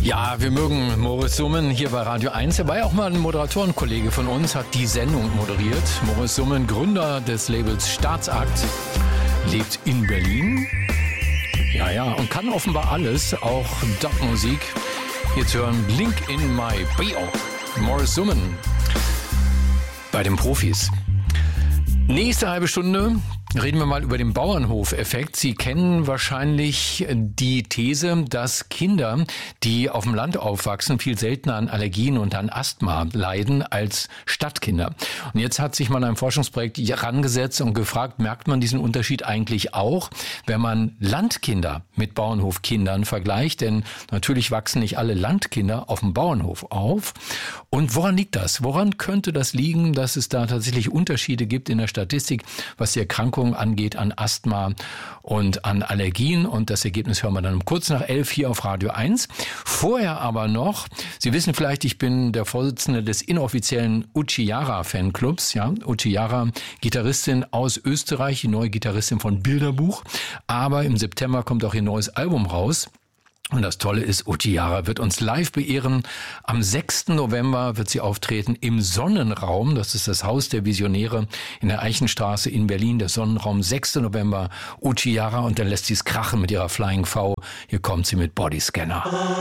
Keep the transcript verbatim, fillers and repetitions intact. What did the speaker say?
Ja, wir mögen Moritz Summen hier bei Radio eins. Er war ja auch mal ein Moderatorenkollege von uns, hat die Sendung moderiert. Moritz Summen, Gründer des Labels Staatsakt, lebt in Berlin. Ja, ja, und kann offenbar alles, auch Dub-Musik. Jetzt hören Link in My Bio. Moritz Summen bei den Profis. Nächste halbe Stunde reden wir mal über den Bauernhof-Effekt. Sie kennen wahrscheinlich die These, dass Kinder, die auf dem Land aufwachsen, viel seltener an Allergien und an Asthma leiden als Stadtkinder. Und jetzt hat sich mal ein Forschungsprojekt herangesetzt und gefragt, merkt man diesen Unterschied eigentlich auch, wenn man Landkinder mit Bauernhofkindern vergleicht? Denn natürlich wachsen nicht alle Landkinder auf dem Bauernhof auf. Und woran liegt das? Woran könnte das liegen, dass es da tatsächlich Unterschiede gibt in der Statistik, was die Erkrankung angeht an Asthma und an Allergien? Und das Ergebnis hören wir dann um kurz nach elf hier auf Radio eins. Vorher aber noch, Sie wissen vielleicht, ich bin der Vorsitzende des inoffiziellen Uchiara-Fanclubs. Ja, Uchiara, Gitarristin aus Österreich, die neue Gitarristin von Bilderbuch. Aber im September kommt auch ihr neues Album raus. Und das Tolle ist, Uchiara wird uns live beehren. Am sechsten November wird sie auftreten im Sonnenraum. Das ist das Haus der Visionäre in der Eichenstraße in Berlin. Der Sonnenraum, sechsten November, Uchiara. Und dann lässt sie es krachen mit ihrer Flying V. Hier kommt sie mit Bodyscanner.